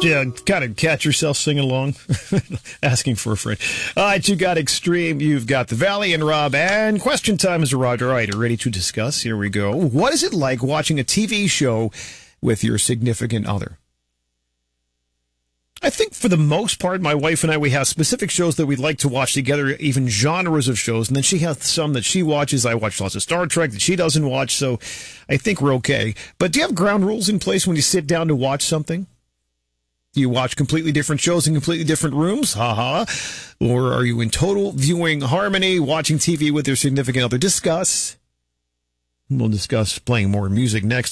kind of catch yourself singing along, asking for a friend. All right, you got Extreme, you've got The Valley and Rob, and question time is Roger. All right, ready to discuss? Here we go. What is it like watching a TV show with your significant other? I think for the most part, my wife and I, we have specific shows that we'd like to watch together, even genres of shows, and then she has some that she watches. I watch lots of Star Trek that she doesn't watch, so I think we're okay. But do you have ground rules in place when you sit down to watch something? Do you watch completely different shows in completely different rooms? Ha-ha. Or are you in total viewing harmony, watching TV with your significant other? Discuss. We'll discuss playing more music next.